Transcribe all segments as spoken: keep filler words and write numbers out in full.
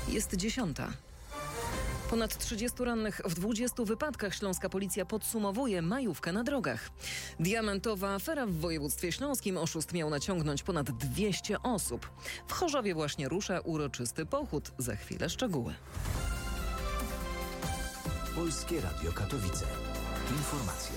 Jest dziesiąta. Ponad trzydziestu rannych w dwudziestu wypadkach. Śląska policja podsumowuje majówkę na drogach. Diamentowa afera w województwie śląskim. Oszust miał naciągnąć ponad dwieście osób. W Chorzowie właśnie rusza uroczysty pochód. Za chwilę szczegóły. Polskie Radio Katowice. Informacje.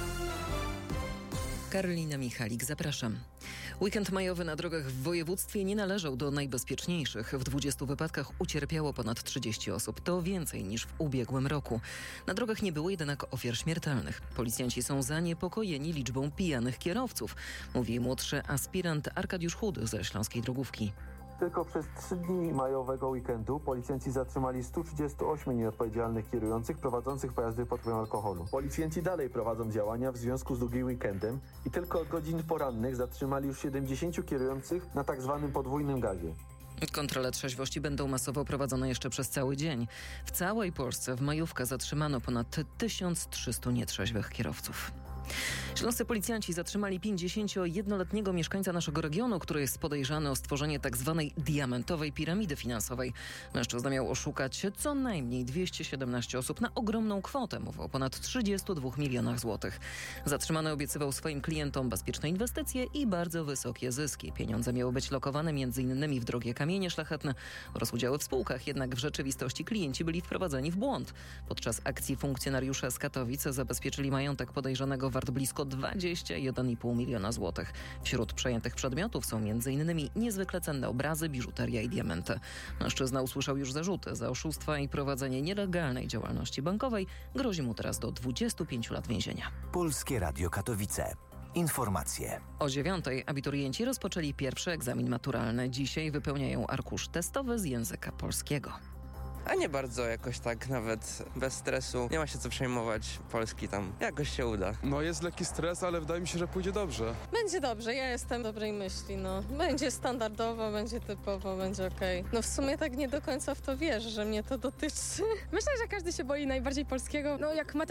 Karolina Michalik, zapraszam. Weekend majowy na drogach w województwie nie należał do najbezpieczniejszych. W dwudziestu wypadkach ucierpiało ponad trzydzieści osób. To więcej niż w ubiegłym roku. Na drogach nie było jednak ofiar śmiertelnych. Policjanci są zaniepokojeni liczbą pijanych kierowców, mówi młodszy aspirant Arkadiusz Chudy ze Śląskiej Drogówki. Tylko przez trzy dni majowego weekendu policjanci zatrzymali stu trzydziestu ośmiu nieodpowiedzialnych kierujących prowadzących pojazdy pod wpływem alkoholu. Policjanci dalej prowadzą działania w związku z długim weekendem i tylko od godzin porannych zatrzymali już siedemdziesięciu kierujących na tak zwanym podwójnym gazie. Kontrole trzeźwości będą masowo prowadzone jeszcze przez cały dzień. W całej Polsce w majówkę zatrzymano ponad tysiąc trzystu nietrzeźwych kierowców. Śląscy policjanci zatrzymali pięćdziesięciojednoletniego mieszkańca naszego regionu, który jest podejrzany o stworzenie tzw. diamentowej piramidy finansowej. Mężczyzna miał oszukać co najmniej dwieście siedemnaście osób na ogromną kwotę, mowa o ponad trzydziestu dwóch milionach złotych. Zatrzymany obiecywał swoim klientom bezpieczne inwestycje i bardzo wysokie zyski. Pieniądze miały być lokowane m.in. w drogie kamienie szlachetne oraz udziały w spółkach, jednak w rzeczywistości klienci byli wprowadzeni w błąd. Podczas akcji funkcjonariusze z Katowic zabezpieczyli majątek podejrzanego wart blisko dwadzieścia jeden i pół miliona złotych. Wśród przejętych przedmiotów są m.in. niezwykle cenne obrazy, biżuteria i diamenty. Mężczyzna usłyszał już zarzuty za oszustwa i prowadzenie nielegalnej działalności bankowej. Grozi mu teraz do dwudziestu pięciu lat więzienia. Polskie Radio Katowice. Informacje. O dziewiątej abiturienci rozpoczęli pierwszy egzamin maturalny. Dzisiaj wypełniają arkusz testowy z języka polskiego. A nie bardzo, jakoś tak nawet bez stresu. Nie ma się co przejmować, polski tam jakoś się uda. No jest lekki stres, ale wydaje mi się, że pójdzie dobrze. Będzie dobrze, ja jestem dobrej myśli, no. Będzie standardowo, będzie typowo, będzie okej. No w sumie tak nie do końca w to wierzę, że mnie to dotyczy. Myślę, że każdy się boi najbardziej polskiego. No jak